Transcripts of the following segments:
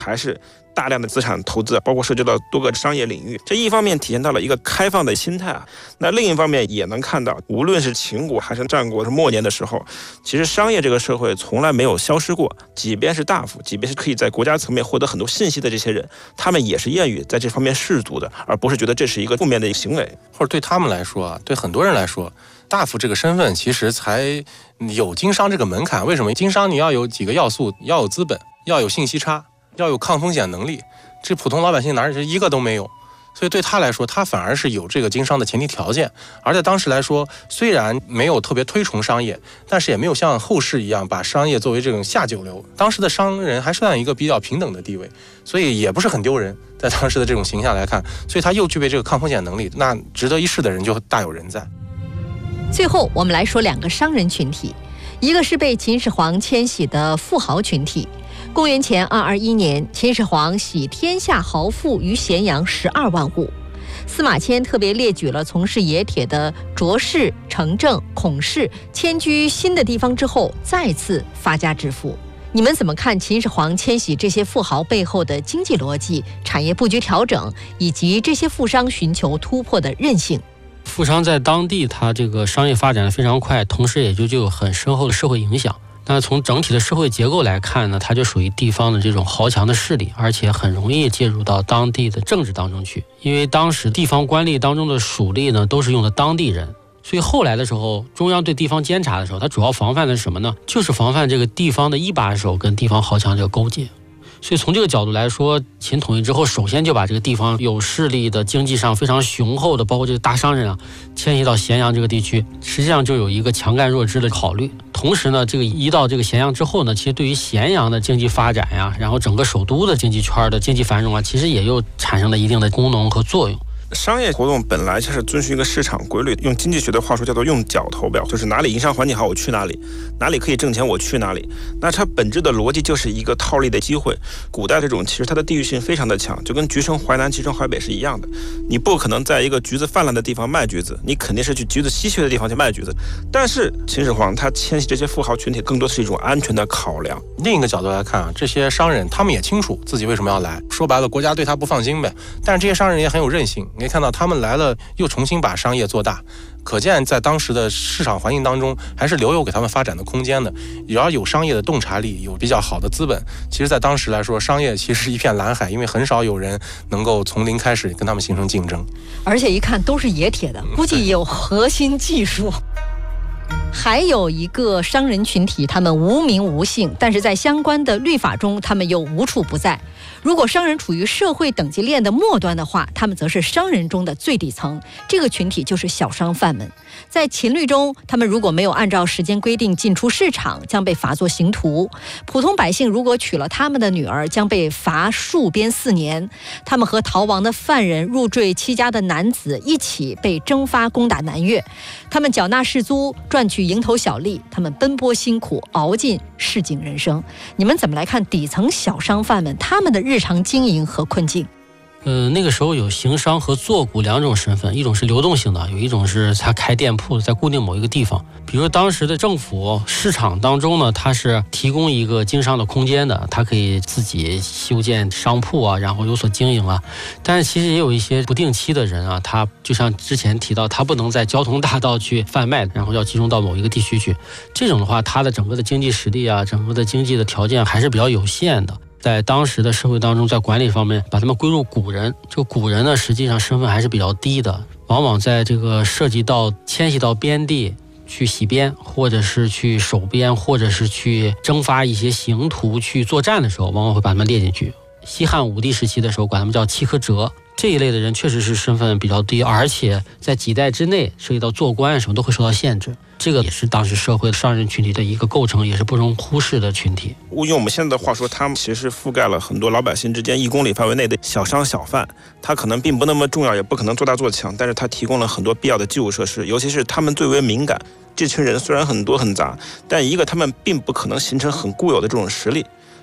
还是大量的资产投资，包括涉及到多个商业领域。这一方面体现到了一个开放的心态啊，那另一方面也能看到，无论是秦国还是战国末年的时候，其实商业这个社会从来没有消失过。即便是大夫，即便是可以在国家层面获得很多信息的这些人，他们也是愿意在这方面士足的，而不是觉得这是一个负面的一个行为。 或者对他们来说啊，对很多人来说，大夫这个身份其实才有经商这个门槛。为什么？经商你要有几个要素，要有资本，要有信息差，要有抗风险能力，这普通老百姓哪一个都没有。所以对他来说，他反而是有这个经商的前提条件。而在当时来说，虽然没有特别推崇商业，但是也没有像后世一样把商业作为这种下九流。当时的商人还算一个比较平等的地位，所以也不是很丢人。在当时的这种形象来看，所以他又具备这个抗风险能力，那值得一试的人就大有人在。 最后我们来说2个商人群体，一个是被秦始皇迁徙的富豪群体。公元前221年，秦始皇徙天下豪富于咸阳12万户。司马迁特别列举了从事冶铁的卓氏、程正、孔氏迁居新的地方之后再次发家致富。你们怎么看秦始皇迁徙这些富豪背后的经济逻辑、产业布局调整，以及这些富商寻求突破的韧性？ 富商在当地他这个商业发展的非常快，同时也就有很深厚的社会影响。那从整体的社会结构来看呢，它就属于地方的这种豪强的势力，而且很容易介入到当地的政治当中去。因为当时地方官吏当中的属吏呢，都是用的当地人，所以后来的时候，中央对地方监察的时候，它主要防范的是什么呢？就是防范这个地方的一把手跟地方豪强这个勾结。所以从这个角度来说，秦统一之后，首先就把这个地方有势力的、经济上非常雄厚的，包括这个大商人啊，迁徙到咸阳这个地区，实际上就有一个强干弱枝的考虑。同时呢，这个移到这个咸阳之后呢，其实对于咸阳的经济发展呀，然后整个首都的经济圈的经济繁荣啊，其实也又产生了一定的功能和作用。 商业活动本来就是遵循一个市场规律，用经济学的话说叫做用脚投标，就是哪里营商环境好我去哪里，哪里可以挣钱我去哪里。那它本质的逻辑就是一个套利的机会。古代这种其实它的地域性非常的强，就跟橘生淮南、橘生淮北是一样的。你不可能在一个橘子泛滥的地方卖橘子，你肯定是去橘子稀缺的地方去卖橘子。但是秦始皇他迁徙这些富豪群体，更多是一种安全的考量。 另一个角度来看啊，这些商人他们也清楚自己为什么要来，说白了国家对他不放心呗。但是这些商人也很有韧性，你可以看到他们来了又重新把商业做大，可见在当时的市场环境当中还是留有给他们发展的空间的。只要有商业的洞察力，有比较好的资本，其实在当时来说，商业其实是一片蓝海，因为很少有人能够从零开始跟他们形成竞争。 而且一看都是冶铁的，估计有核心技术。还有一个商人群体，他们无名无姓，但是在相关的律法中他们又无处不在。如果商人处于社会等级链的末端的话，他们则是商人中的最底层，这个群体就是小商贩们。在秦律中，他们如果没有按照时间规定进出市场，将被罚作刑徒。普通百姓如果娶了他们的女儿，将被罚戍边4年。他们和逃亡的犯人、入赘戚家的男子一起被征发攻打南越。他们缴纳士租，赚取蝇头小利，他们奔波辛苦，熬尽市井人生。你们怎么来看底层小商贩们他们的日常经营和困境？ 那个时候有行商和做股2种身份，一种是流动性的，有一种是他开店铺在固定某一个地方。比如当时的政府市场当中呢，它是提供一个经商的空间的，它可以自己修建商铺啊，然后有所经营啊。但是其实也有一些不定期的人啊，他就像之前提到，他不能在交通大道去贩卖，然后要集中到某一个地区去。这种的话，他的整个的经济实力啊，整个的经济的条件还是比较有限的。在当时的社会当中，在管理方面把他们归入古人。这个古人呢，实际上身份还是比较低的，往往在这个涉及到迁徙到边地去洗边，或者是去守边，或者是去征发一些刑徒去作战的时候，往往会把他们列进去。西汉武帝时期的时候，管他们叫契科折。这一类的人确实是身份比较低，而且在几代之内涉及到做官什么都会受到限制。这个也是当时社会商人群体的一个构成，也是不容忽视的群体。 用我们现在的话说，他们其实覆盖了很多老百姓之间1公里范围内的小商小贩。他可能并不那么重要，也不可能做大做强，但是他提供了很多必要的基础设施，尤其是他们最为敏感。这群人虽然很多很杂，但一个他们并不可能形成很固有的这种实力。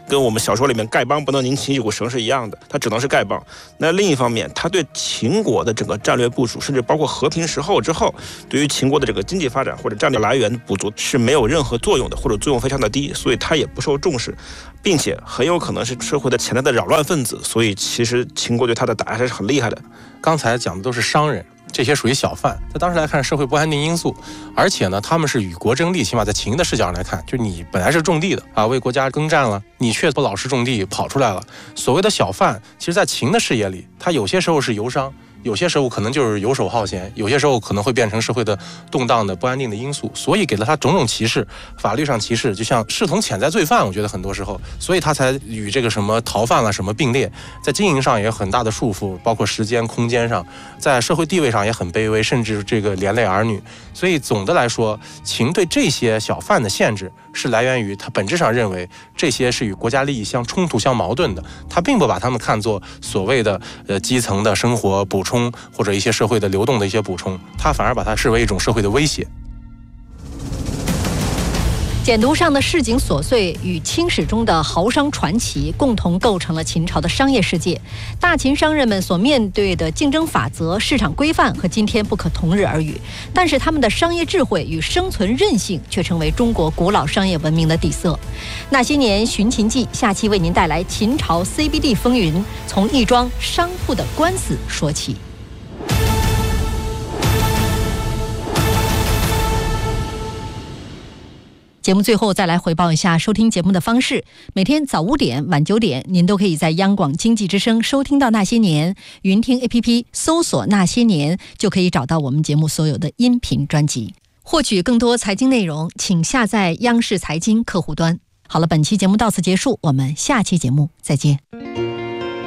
跟我们小说里面丐帮不能拧起一股绳是一样的，它只能是丐帮。那另一方面，它对秦国的整个战略部署，甚至包括和平时候之后，对于秦国的这个经济发展或者战略来源补足是没有任何作用的，或者作用非常的低，所以它也不受重视，并且很有可能是社会的潜在的扰乱分子。所以其实秦国对他的打压是很厉害的。 刚才讲的都是商人，这些属于小贩，在当时来看社会不安定因素，而且呢他们是与国争利，起码在秦的视角来看，就你本来是种地的啊，为国家耕战了，你却不老实种地跑出来了。所谓的小贩，其实在秦的视野里，他有些时候是游商，有些时候可能就是游手好闲，有些时候可能会变成社会的动荡的不安定的因素，所以给了他种种歧视，法律上歧视，就像视同潜在罪犯，我觉得很多时候，所以他才与这个什么逃犯了什么并列，在经营上也有很大的束缚，包括时间空间上，在社会地位上也很卑微，甚至这个连累儿女。所以总的来说，秦对这些小贩的限制是来源于他本质上认为这些是与国家利益相冲突相矛盾的，他并不把他们看作所谓的基层的生活补充或者一些社会的流动的一些补充，他反而把它视为一种社会的威胁。 简牍上的市井琐碎与清史中的豪商传奇共同构成了秦朝的商业世界。大秦商人们所面对的竞争法则、市场规范和今天不可同日而语，但是他们的商业智慧与生存韧性却成为中国古老商业文明的底色。那些年寻秦记下期为您带来秦朝 CBD 风云，从一桩商铺的官司说起。节目最后再来回报一下收听节目的方式。每天早5点、晚9点，您都可以在央广经济之声收听到那些年，云听 APP 搜索那些年，就可以找到我们节目所有的音频专辑。获取更多财经内容，请下载央视财经客户端。好了，本期节目到此结束，我们下期节目再见。